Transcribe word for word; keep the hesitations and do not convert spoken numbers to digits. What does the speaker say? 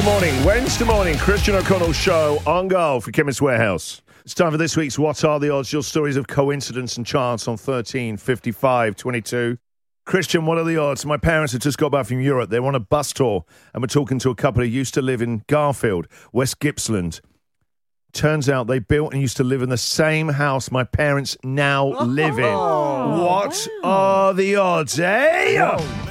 Good morning. Wednesday morning, Christian O'Connell show on Go for Chemist Warehouse. It's time for this week's What Are the Odds? Your stories of coincidence and chance on thirteen fifty-five twenty-two. Christian, what are the odds? My parents have just got back from Europe. They were on a bus tour and we're talking to a couple who used to live in Garfield, West Gippsland. Turns out they built and used to live in the same house my parents now live in. Oh, What wow. are the odds, eh?